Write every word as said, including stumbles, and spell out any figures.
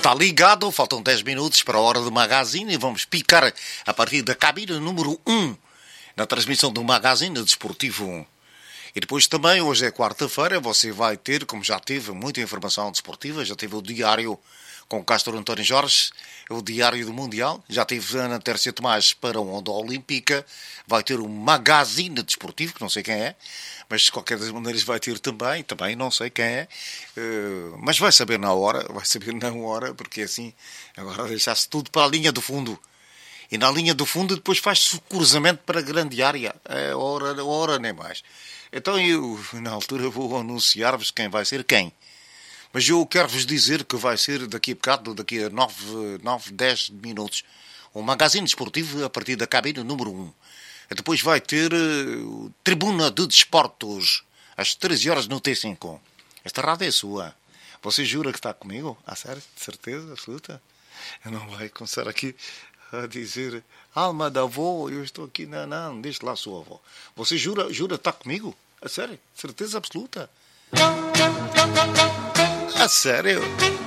Está ligado, faltam dez minutos para a hora do Magazine e vamos picar a partir da cabine número um na transmissão do Magazine Desportivo. E depois também, hoje é quarta-feira, você vai ter, como já teve, muita informação desportiva, já teve o diário com o Castro António Jorge, o diário do Mundial, já teve Ana Tércia Tomás para a Onda Olímpica, vai ter o Magazine Desportivo, que não sei quem é, mas de qualquer das maneiras vai ter também, também não sei quem é, uh, mas vai saber na hora, vai saber na hora, porque assim, agora deixasse tudo para a linha do fundo. E na linha do fundo depois faz-se o cruzamento para a grande área, é hora, hora nem mais. Então eu, na altura, vou anunciar-vos quem vai ser quem. Mas eu quero-vos dizer que vai ser daqui a bocado, daqui a nove, dez minutos, um magazine desportivo a partir da cabine número um. Depois vai ter uh, Tribuna de Desportos, às treze horas no T cinco. Esta rádio é sua. Você jura que está comigo? Ah, sério? De certeza absoluta? Eu não vai começar aqui a dizer alma da avó, eu estou aqui. Não, não, deixe lá a sua avó. Você jura, jura que está comigo? A sério? De certeza absoluta? A sério?